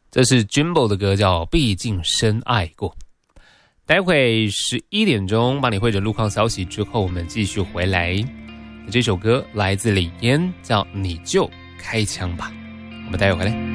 这是 Jimbo 的歌，叫《毕竟深爱过》。待会11点钟帮你汇整路况消息之后，我们继续回来。这首歌来自李嫣，叫《你就开枪吧》。我们待会回来。